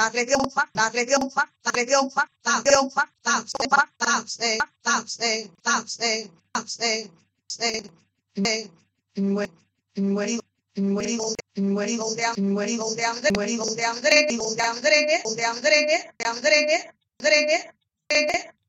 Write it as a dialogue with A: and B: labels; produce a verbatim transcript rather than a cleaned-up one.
A: And when and when he and when he goes and when he goes down and when he goes down when he goes down the he goes down the down the down the down the